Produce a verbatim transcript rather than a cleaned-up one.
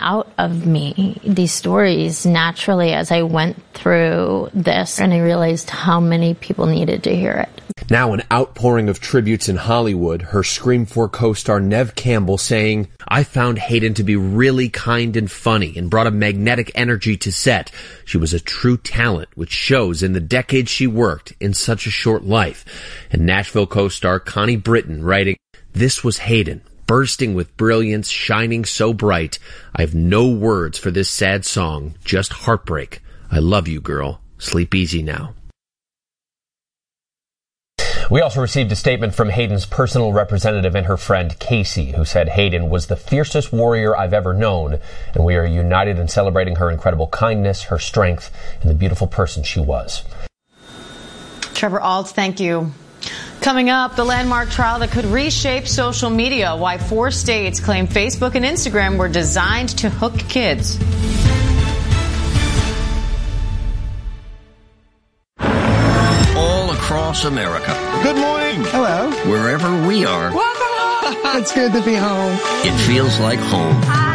out of me, these stories, naturally as I went through this, and I realized how many people needed to hear it. Now an outpouring of tributes in Hollywood, her Scream four co-star Neve Campbell saying, "I found Hayden to be really kind and funny and brought a magnetic energy to set. She was a true talent, which shows in the decades she worked in such a short life." And Nashville co-star Connie Britton writing, "This was Hayden, bursting with brilliance, shining so bright. I have no words for this sad song, just heartbreak. I love you, girl. Sleep easy now." We also received a statement from Hayden's personal representative and her friend Casey, who said Hayden was the fiercest warrior I've ever known, and we are united in celebrating her incredible kindness, her strength, and the beautiful person she was. Trevor Alt, thank you. Coming up, the landmark trial that could reshape social media, why four states claim Facebook and Instagram were designed to hook kids. All across America. Good morning. Hello. Wherever we are. Welcome home. It's good to be home. It feels like home.